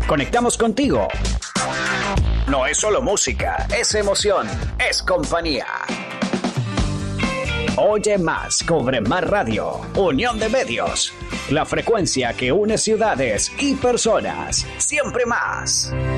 Conectamos contigo. No es solo música, es emoción, es compañía. Oye más, Cobre Más Radio, Unión de Medios. La frecuencia que une ciudades y personas. Siempre más.